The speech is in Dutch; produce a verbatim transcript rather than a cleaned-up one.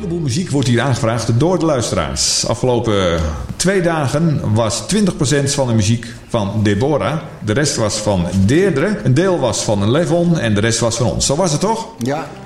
heleboel muziek wordt hier aangevraagd door de luisteraars. Afgelopen twee dagen was twintig procent van de muziek van Deborah. De rest was van Deirdre. Een deel was van Levon en de rest was van ons. Zo was het toch? Ja.